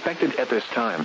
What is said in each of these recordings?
expected at this time.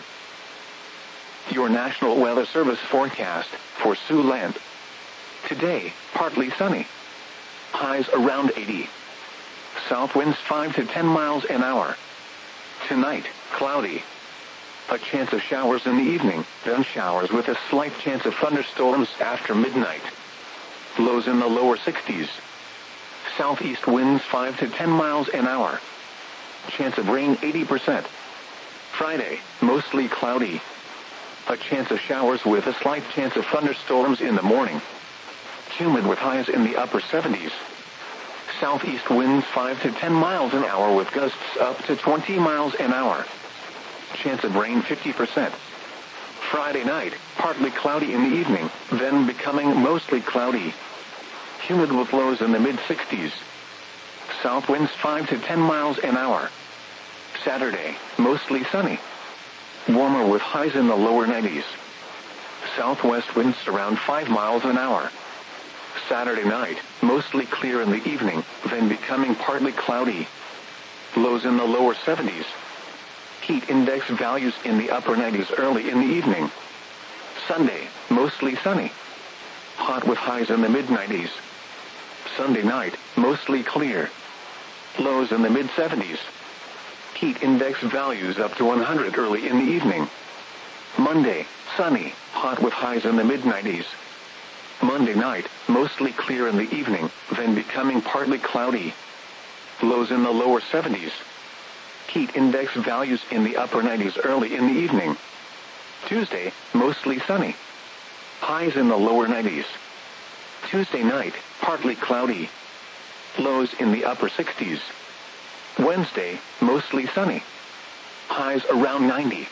Your National Weather Service forecast for Siouxland. Today, partly sunny. Highs around 80. South winds 5 to 10 miles an hour. Tonight, cloudy. A chance of showers in the evening, then showers with a slight chance of thunderstorms after midnight. Lows in the lower 60s. Southeast winds 5 to 10 miles an hour. Chance of rain 80%. Friday, mostly cloudy. A chance of showers with a slight chance of thunderstorms in the morning. Humid with highs in the upper 70s. Southeast winds 5 to 10 miles an hour with gusts up to 20 miles an hour. Chance of rain 50%. Friday night, partly cloudy in the evening, then becoming mostly cloudy. Humid with lows in the mid-60s. South winds 5 to 10 miles an hour. Saturday, mostly sunny. Warmer with highs in the lower 90s. Southwest winds around 5 miles an hour. Saturday night, mostly clear in the evening, then becoming partly cloudy. Lows in the lower 70s. Heat index values in the upper 90s early in the evening. Sunday, mostly sunny. Hot with highs in the mid-90s. Sunday night, mostly clear. Lows in the mid-70s. Heat index values up to 100 early in the evening. Monday, sunny, hot with highs in the mid-90s. Monday night, mostly clear in the evening, then becoming partly cloudy. Lows in the lower 70s. Heat index values in the upper 90s early in the evening. Tuesday, mostly sunny. Highs in the lower 90s. Tuesday night, partly cloudy. Lows in the upper 60s. Wednesday, mostly sunny. Highs around 90.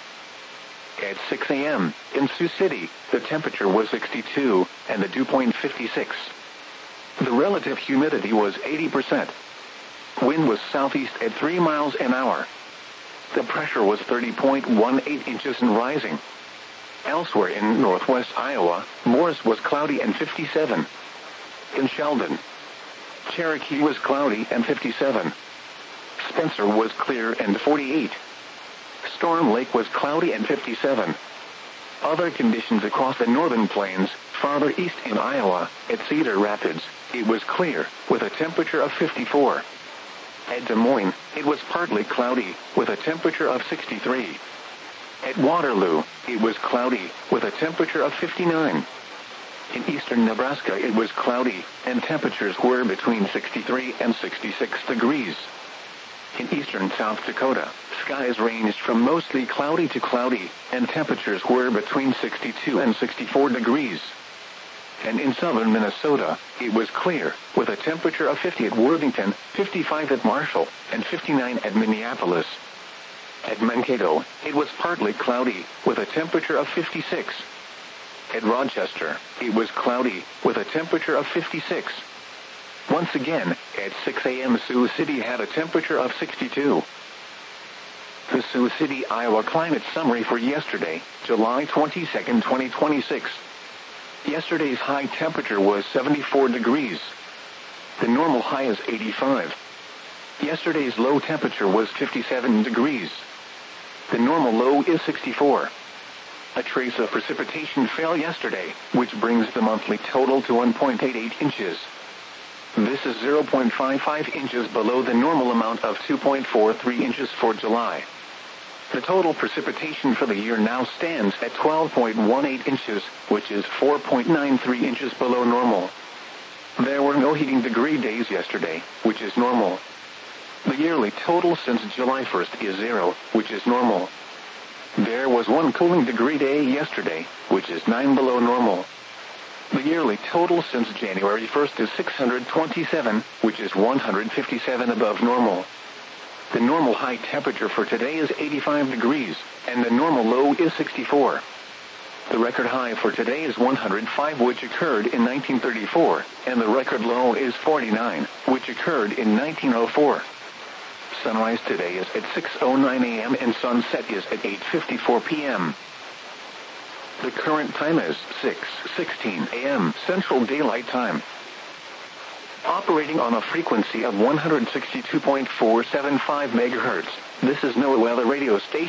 At 6 a.m., in Sioux City, the temperature was 62, and the dew point 56. The relative humidity was 80%. Wind was southeast at 3 miles an hour. The pressure was 30.18 inches and rising. Elsewhere in northwest Iowa, Morris was cloudy and 57. In Sheldon, Cherokee was cloudy and 57. Spencer was clear and 48. Storm Lake was cloudy and 57. Other conditions across the northern plains, farther east in Iowa, at Cedar Rapids, it was clear, with a temperature of 54. At Des Moines, it was partly cloudy, with a temperature of 63. At Waterloo, it was cloudy, with a temperature of 59. In eastern Nebraska it was cloudy, and temperatures were between 63 and 66 degrees. In eastern South Dakota, skies ranged from mostly cloudy to cloudy, and temperatures were between 62 and 64 degrees. And in southern Minnesota, it was clear, with a temperature of 50 at Worthington, 55 at Marshall, and 59 at Minneapolis. At Mankato, it was partly cloudy, with a temperature of 56. At Rochester, it was cloudy, with a temperature of 56. Once again, at 6 a.m. Sioux City had a temperature of 62. The Sioux City, Iowa climate summary for yesterday, July 22, 2026. Yesterday's high temperature was 74 degrees. The normal high is 85. Yesterday's low temperature was 57 degrees. The normal low is 64. A trace of precipitation fell yesterday, which brings the monthly total to 1.88 inches. This is 0.55 inches below the normal amount of 2.43 inches for July. The total precipitation for the year now stands at 12.18 inches, which is 4.93 inches below normal. There were no heating degree days yesterday, which is normal. The yearly total since July 1st is 0, which is normal. There was one cooling degree day yesterday, which is 9 below normal. The yearly total since January 1st is 627, which is 157 above normal. The normal high temperature for today is 85 degrees, and the normal low is 64. The record high for today is 105, which occurred in 1934, and the record low is 49, which occurred in 1904. Sunrise today is at 6:09 a.m. and sunset is at 8:54 p.m. The current time is 6:16 a.m. Central Daylight Time. Operating on a frequency of 162.475 MHz, this is NOAA Weather Radio Station.